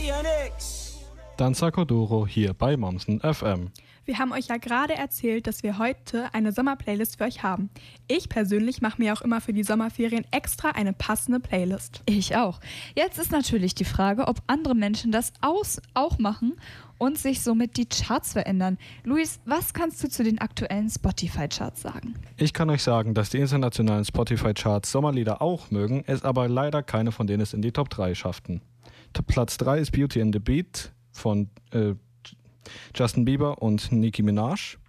Danza Kuduro hier bei Mommsen FM. Wir haben euch ja gerade erzählt, dass wir heute eine Sommerplaylist für euch haben. Ich persönlich mache mir auch immer für die Sommerferien extra eine passende Playlist. Ich auch. Jetzt ist natürlich die Frage, ob andere Menschen das auch machen und sich somit die Charts verändern. Luis, was kannst du zu den aktuellen Spotify-Charts sagen? Ich kann euch sagen, dass die internationalen Spotify-Charts Sommerlieder auch mögen, es aber leider keine von denen es in die Top 3 schafften. Platz 3 ist Beauty and the Beat von Justin Bieber und Nicki Minaj.